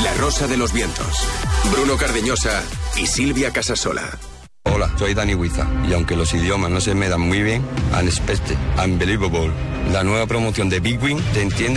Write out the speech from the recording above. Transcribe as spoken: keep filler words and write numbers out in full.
La Rosa de los Vientos. Bruno Cardeñosa y Silvia Casasola. Hola, soy Dani Huiza y aunque los idiomas no se me dan muy bien, Unexpected, Unbelievable, la nueva promoción de Big Win te entiende